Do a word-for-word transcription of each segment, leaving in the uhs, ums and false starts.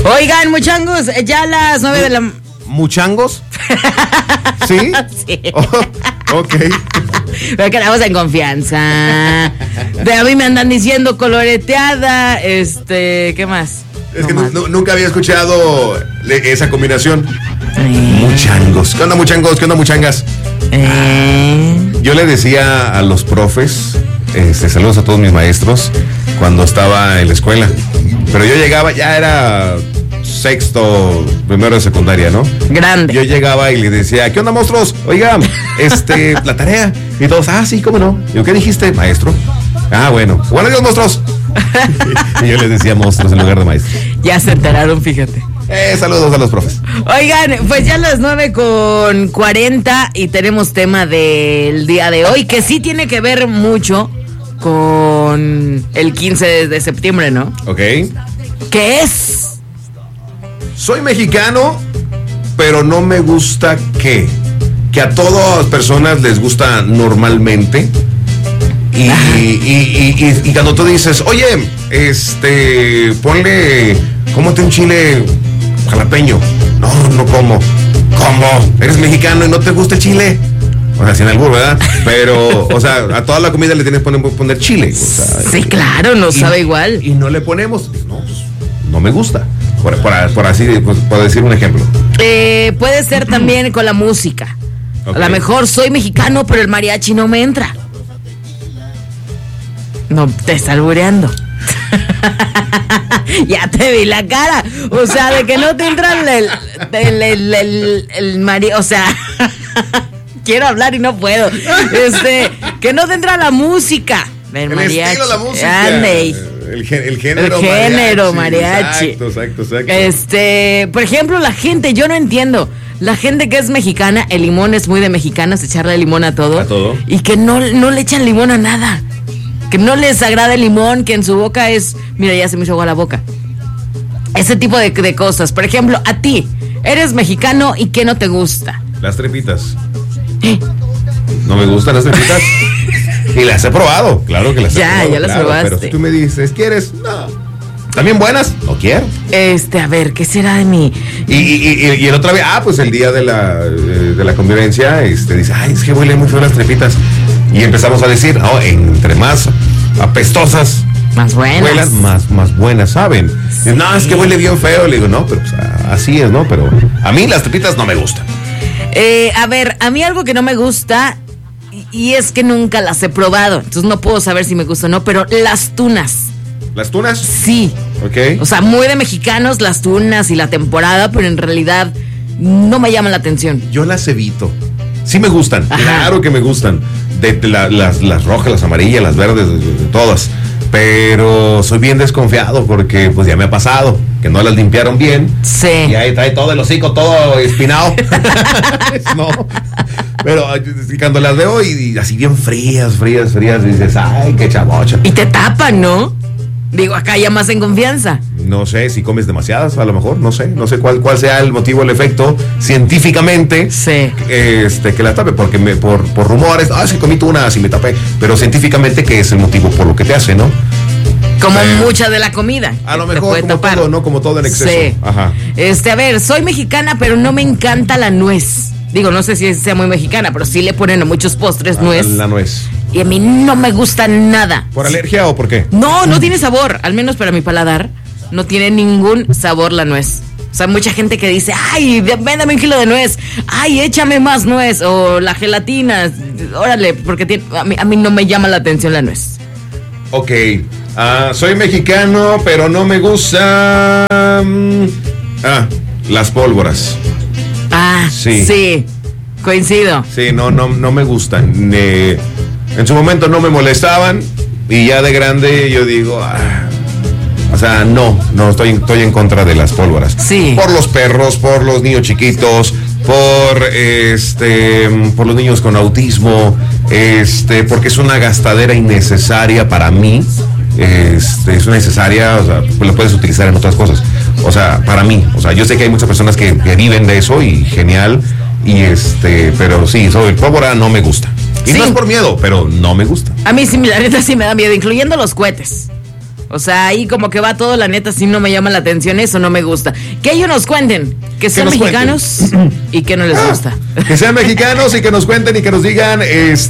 Oigan, muchangos, ya a las nueve de la... ¿Muchangos? ¿Sí? Sí. Oh, ok. Pero quedamos en confianza. De a mí me andan diciendo coloreteada, este, ¿qué más? Es no que más. nu- nunca había escuchado le- esa combinación. Eh, Muchangos. ¿Qué onda, muchangos? ¿Qué onda, muchangas? eh, Yo le decía a los profes, este, saludos a todos mis maestros, cuando estaba en la escuela. Pero yo llegaba, ya era sexto, primero de secundaria, ¿no? grande. Yo llegaba y le decía, ¿qué onda, monstruos? Oiga, este, la tarea. Y todos, ah, sí, ¿cómo no? Digo, ¿qué dijiste, maestro? Ah, bueno. Buenos días, monstruos. Y yo les decía monstruos en lugar de maestros. Ya se enteraron, fíjate. Eh, saludos a los profes. Oigan, pues ya a las nueve con cuarenta y tenemos tema del día de hoy, que sí tiene que ver mucho con el quince de septiembre, ¿no? Ok. ¿Qué es? Soy mexicano, pero no me gusta que, que a todas las personas les gusta normalmente. Y, y, y, y, y cuando tú dices, oye, este, ponle, cómete un chile jalapeño. No, no como. ¿Cómo? ¿Eres mexicano y no te gusta el chile? O sea, sin albur, ¿verdad? Pero, o sea, a toda la comida le tienes que poner, poner chile. O sea, Sí, claro, no y- sabe igual. Y no le ponemos. No, pues, no me gusta. Por, por, por así, pues, por decir un ejemplo. Eh, puede ser también con la música. Ok. A lo mejor soy mexicano, pero el mariachi no me entra. No, te está albureando. Ya te vi la cara. O sea, de que no te entra el, el, el, el, el, el mari- O sea, quiero hablar y no puedo. Este, que no te entra la música. El, El mariachi. estilo, la música. Ande. El, gen- el género, El género mariachi. Exacto, exacto, exacto. Este, por ejemplo, la gente, yo no entiendo. La gente que es mexicana, el limón es muy de mexicanas, echarle limón a todo. A todo. Y que no, no le echan limón a nada. Que no les agrada el limón, que en su boca es... Mira, ya se me hizo agua la boca. Ese tipo de, de cosas. Por ejemplo, a ti, eres mexicano y ¿qué no te gusta? Las trepitas. ¿Eh? No me gustan las trepitas. Y las he probado, claro que las he Ya, probado. ya las claro, probaste. Pero si tú me dices, ¿quieres? No. ¿También buenas? No quiero. Este, a ver, ¿qué será de mí? Y, y, y, y el otro día, ah, pues el día de la, eh, de la convivencia, este, dice, ay, es que huelen muy feo las trepitas. Y empezamos a decir, no, entre más apestosas Más buenas. huelan, más, más buenas saben. Y, no, es que huele bien feo. Le digo, no, pero pues, a- así es, ¿no? Pero a mí las trepitas no me gustan. Eh, a ver, a mí algo que no me gusta, y, y es que nunca las he probado, entonces no puedo saber si me gusta o no, pero las tunas, ¿Las tunas? sí. Ok. O sea, muy de mexicanos las tunas y la temporada, pero en realidad no me llaman la atención. Yo las evito. Sí me gustan, Ajá. claro que me gustan. De, de la- las, las rojas, las amarillas, las verdes, de- de- de todas. Pero soy bien desconfiado porque pues ya me ha pasado que no las limpiaron bien. Sí. Y ahí trae todo el hocico, todo espinado. No. Pero ay, cuando las veo y, y así bien frías, frías, frías, dices, ay, qué chavocha. Y te tapan, ¿no? Digo, acá ya más en confianza. No sé si comes demasiadas, a lo mejor, no sé, no sé cuál, cuál sea el motivo, el efecto científicamente. Sí. Este, que la tape, porque me, por, por rumores, ah, sí comí una, así me tapé, pero científicamente, ¿qué es el motivo por lo que te hace, no? Como Eh, mucha de la comida. A lo que te mejor puede como tapar. todo, ¿no? Como todo en exceso. Sí. Ajá. Este, a ver, soy mexicana, pero no me encanta la nuez. Digo, no sé si sea muy mexicana, pero sí le ponen a muchos postres nuez. La nuez. Y a mí no me gusta nada. ¿Por alergia o por qué? No, no tiene sabor, al menos para mi paladar. No tiene ningún sabor la nuez. O sea, mucha gente que dice, ay, de- véndame un kilo de nuez. Ay, échame más nuez. O la gelatina. Órale, porque tiene, a, mí, a mí no me llama la atención la nuez. Ok. Ah, soy mexicano, pero no me gusta. mm, Ah, las pólvoras. Ah, Sí. sí. Coincido. Sí, no, no, no me gustan. Eh, en su momento no me molestaban. Y ya de grande yo digo, ah, o sea, no, no, estoy, estoy en contra de las pólvoras. Sí. Por los perros, por los niños chiquitos, por este, por los niños con autismo, este, porque es una gastadera innecesaria para mí. Este, es necesaria, o sea, pues lo puedes utilizar en otras cosas. O sea, para mí, o sea, yo sé que hay muchas personas que, que viven de eso y genial. Y este, pero sí, sobre el pólvora no me gusta. Y Sí. no es por miedo, pero no me gusta. A mí sí, la neta sí me da miedo, incluyendo los cohetes. O sea, ahí como que va todo, la neta, sí no me llama la atención, eso no me gusta. Que ellos nos cuenten, que sean mexicanos y que no les ah, gusta. Que sean mexicanos y que nos cuenten y que nos digan,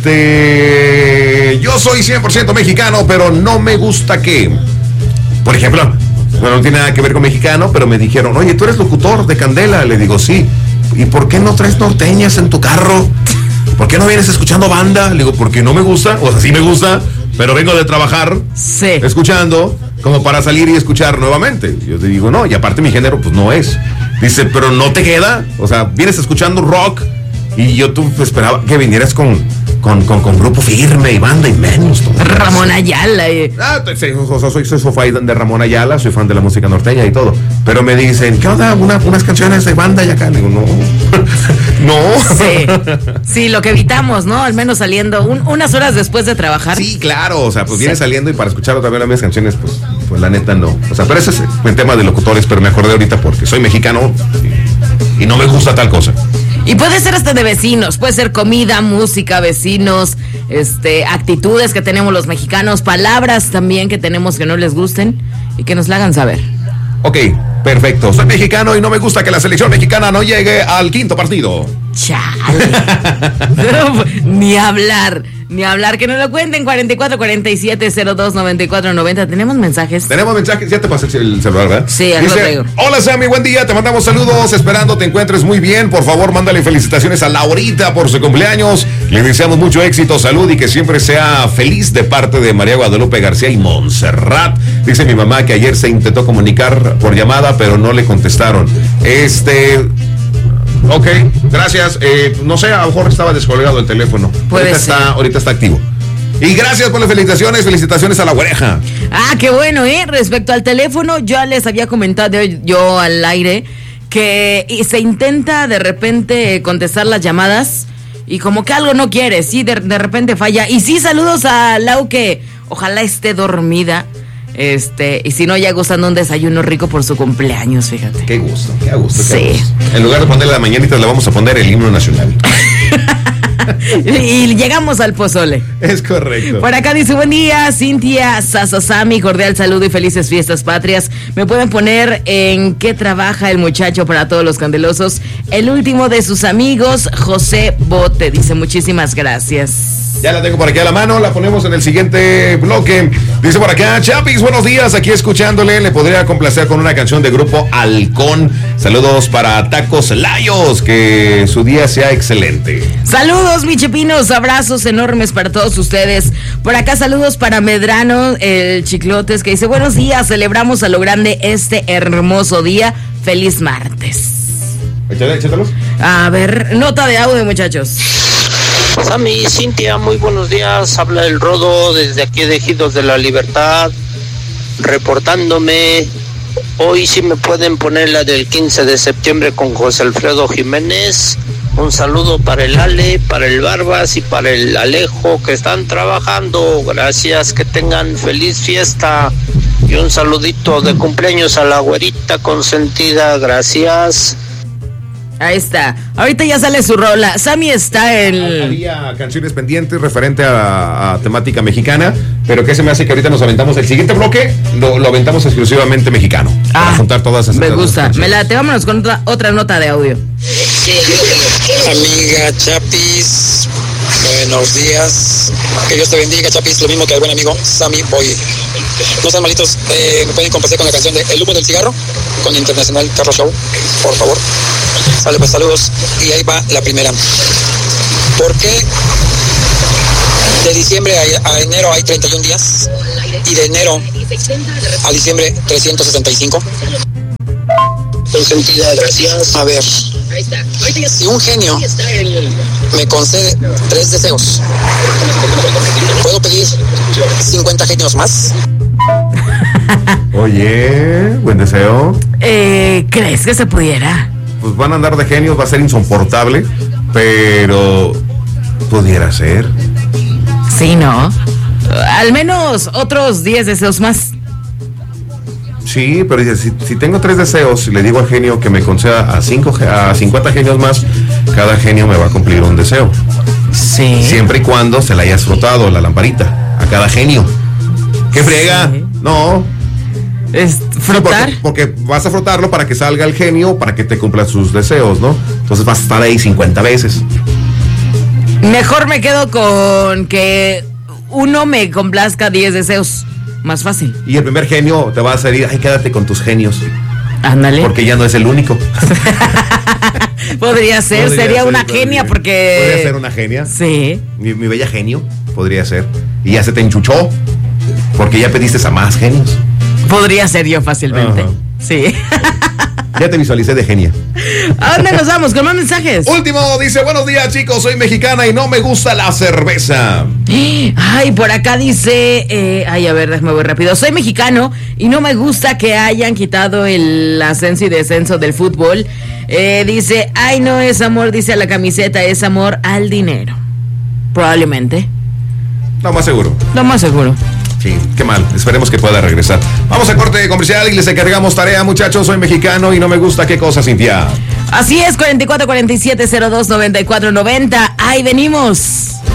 este, yo soy cien por ciento mexicano, pero no me gusta que, por ejemplo, bueno, no tiene nada que ver con mexicano, pero me dijeron, oye, ¿tú eres locutor de Candela? Le digo, sí. ¿Y por qué no traes norteñas en tu carro? ¿Por qué no vienes escuchando banda? Le digo, porque no me gusta, o sea, sí me gusta, pero vengo de trabajar, sí, escuchando, como para salir y escuchar nuevamente. Yo te digo, no, y aparte mi género, pues no es. Dice, pero no te queda, o sea, vienes escuchando rock, y yo tú esperaba que vinieras con, con, con, con Grupo Firme y banda y menos. Ramón Ayala. Eh. Ah, soy, soy, soy, soy fan de Ramón Ayala, soy fan de la música norteña y todo. Pero me dicen, ¿qué onda? Una, unas canciones de banda y acá. Le digo, no. No. Sí, sí, lo que evitamos, ¿no? Al menos saliendo un, unas horas después de trabajar. Sí, claro, o sea, pues sí. Viene saliendo y para escuchar otra vez las mismas canciones, pues, pues la neta no. O sea, pero ese es el tema de locutores, pero me acordé ahorita porque soy mexicano y, y no me gusta tal cosa. Y puede ser hasta de vecinos, puede ser comida, música, vecinos, este, actitudes que tenemos los mexicanos, palabras también que tenemos que no les gusten y que nos la hagan saber. Ok, perfecto. Soy mexicano y no me gusta que la selección mexicana no llegue al quinto partido. Chale. Ni hablar, ni hablar. Que nos lo cuenten. Cuarenta y cuatro, cuarenta y siete, cero dos, noventa y cuatro, noventa. ¿Tenemos mensajes? Tenemos mensajes. Ya te pasé el celular, ¿verdad? Sí, aquí lo traigo. Hola, Sammy, buen día. Te mandamos saludos. Esperando te encuentres muy bien. Por favor, mándale felicitaciones a Laurita por su cumpleaños. Le deseamos mucho éxito, salud y que siempre sea feliz de parte de María Guadalupe García y Montserrat. Dice mi mamá que ayer se intentó comunicar por llamada, pero no le contestaron. Este... Ok, gracias. Eh, no sé, a lo mejor estaba descolgado el teléfono. Puede ahorita ser. Está, ahorita está activo. Y gracias por las felicitaciones. Felicitaciones a la oreja. Ah, qué bueno, ¿eh? Respecto al teléfono, yo les había comentado yo al aire que se intenta de repente contestar las llamadas y como que algo no quiere, sí, de, de repente falla. Y sí, saludos a Lau, que ojalá esté dormida. Este, y si no, ya gustando un desayuno rico por su cumpleaños, fíjate. Qué gusto, qué gusto. Sí. Qué gusto. En lugar de ponerle la mañanita, le vamos a poner el himno nacional. Y llegamos al pozole. Es correcto. Por acá dice, buen día, Cintia Sasasami, cordial saludo y felices fiestas patrias. ¿Me pueden poner en qué trabaja el muchacho para todos los candelosos? El último de sus amigos, José Bote, dice, muchísimas gracias. Ya la tengo por aquí a la mano, la ponemos en el siguiente bloque. Dice por acá, Chapis, buenos días, aquí escuchándole, le podría complacer con una canción de Grupo Halcón. Saludos para Tacos Layos, que su día sea excelente. Saludos, mi chepinos, abrazos enormes para todos ustedes. Por acá saludos para Medrano, el Chiclotes, que dice, buenos días, celebramos a lo grande este hermoso día, feliz martes. Échale, échatelos. A ver, nota de audio, muchachos. Sammy, Cintia, muy buenos días. Habla el Rodo desde aquí de Ejidos de la Libertad, reportándome. Hoy sí me pueden poner la del quince de septiembre con José Alfredo Jiménez. Un saludo para el Ale, para el Barbas y para el Alejo que están trabajando. Gracias, que tengan feliz fiesta. Y un saludito de cumpleaños a la güerita consentida. Gracias. Ahí está. Ahorita ya sale su rola. Sammy está en... Había canciones pendientes referente a, a temática mexicana, pero que se me hace que ahorita nos aventamos el siguiente bloque, lo, lo aventamos exclusivamente mexicano. Ah, para juntar todas esas me gusta. canciones. Me la te vámonos con otra, otra nota de audio. Amiga Chapis, buenos días. Que Dios te bendiga, Chapis. Lo mismo que al buen amigo Sammy Boy. No sean malitos, eh, me pueden complacer con la canción de El Humo del Cigarro con Internacional Carro Show, por favor. Sale, pues saludos. Y ahí va la primera. ¿Por qué de diciembre a, a enero hay treinta y un días y de enero a diciembre trescientos sesenta y cinco? Consentida, gracias. A ver, si un genio me concede tres deseos, ¿puedo pedir cincuenta genios más? Oye, buen deseo. Eh, ¿crees que se pudiera? Pues van a andar de genios, va a ser insoportable, pero pudiera ser. Sí, ¿no? Al menos otros diez deseos más. Sí, pero dice, si, si tengo tres deseos y le digo al genio que me conceda a, cinco, a cincuenta genios más, cada genio me va a cumplir un deseo. Sí. Siempre y cuando se le hayas frotado la lamparita a cada genio. ¿Qué friega? Sí. No. Es frotar. Sí, porque, porque vas a frotarlo para que salga el genio, para que te cumpla sus deseos, ¿no? Entonces vas a estar ahí cincuenta veces. Mejor me quedo con que uno me complazca diez deseos. Más fácil. Y el primer genio te va a hacer, ay, quédate con tus genios. Ándale. Porque ya no es el único. Podría ser, Podría sería ser, una podría. genia porque... Podría ser una genia. Sí. Mi, mi bella genio, podría ser. Y ya se te enchuchó, porque ya pediste a más genios. Podría ser yo fácilmente. Ajá. Sí. Ya te visualicé de genia. ¿A dónde nos vamos? Con más mensajes. Último, dice, buenos días chicos, soy mexicana y no me gusta la cerveza. Ay, por acá dice, eh, ay, a ver, déjame voy rápido. Soy mexicano y no me gusta que hayan quitado el ascenso y descenso del fútbol. Eh, dice, ay, no es amor, dice a la camiseta, es amor al dinero. Probablemente. No, más seguro. Lo más seguro. Sí, qué mal. Esperemos que pueda regresar. Vamos a corte comercial y les encargamos tarea, muchachos. Soy mexicano y no me gusta qué cosa, Cintia. Así es, cuarenta y cuatro cuarenta y siete cero dos noventa y cuatro noventa. Ahí venimos.